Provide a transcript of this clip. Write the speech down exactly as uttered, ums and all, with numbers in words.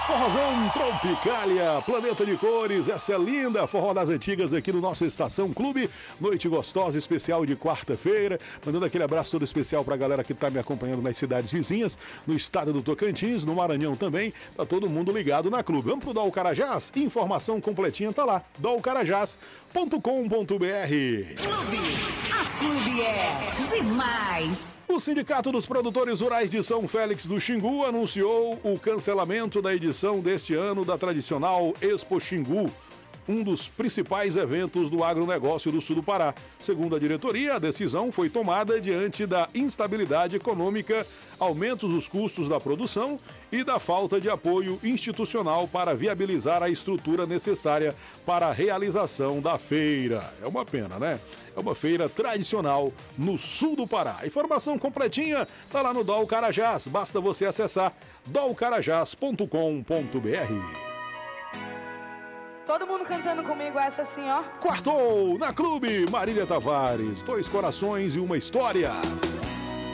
Forrozão Tropicália, Planeta de Cores, essa é linda, forró das antigas aqui no nosso Estação Clube, noite gostosa, especial de quarta-feira, mandando aquele abraço todo especial pra galera que tá me acompanhando nas cidades vizinhas, no estado do Tocantins, no Maranhão também, tá todo mundo ligado na Clube. Vamos pro Dol Carajás? Informação completinha tá lá, dol carajás ponto com ponto br. Clube, a Clube é demais. O Sindicato dos Produtores Rurais de São Félix do Xingu anunciou o cancelamento da edição deste ano da tradicional Expo Xingu, um dos principais eventos do agronegócio do sul do Pará. Segundo a diretoria, a decisão foi tomada diante da instabilidade econômica, aumentos dos custos da produção e da falta de apoio institucional para viabilizar a estrutura necessária para a realização da feira. É uma pena, né? É uma feira tradicional no sul do Pará. A informação completinha tá lá no Dol Carajás. Basta você acessar dol carajás ponto com ponto br. Todo mundo cantando comigo essa assim, ó. Quartou na Clube, Marília Tavares. Dois corações e uma história.